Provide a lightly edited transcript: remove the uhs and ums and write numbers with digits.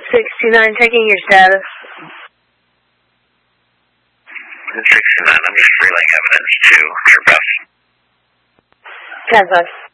69, taking your status. 69, I'm just relaying evidence to your best. 10-5.